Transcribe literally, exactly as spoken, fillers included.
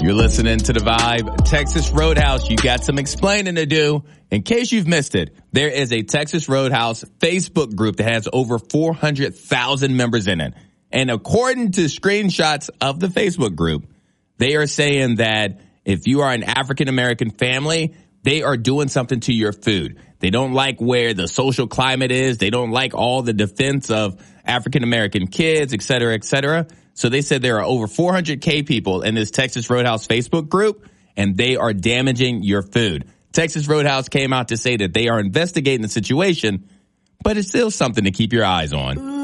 You're listening to The Vibe. Texas Roadhouse, you got some explaining to do. In case you've missed it, there is a Texas Roadhouse Facebook group that has over four hundred thousand members in it. And according to screenshots of the Facebook group, they are saying that if you are an African-American family, they are doing something to your food. They don't like where the social climate is. They don't like all the defense of African-American kids, et cetera, et cetera. So they said there are over four hundred K people in this Texas Roadhouse Facebook group, and they are damaging your food. Texas Roadhouse came out to say that they are investigating the situation, but it's still something to keep your eyes on.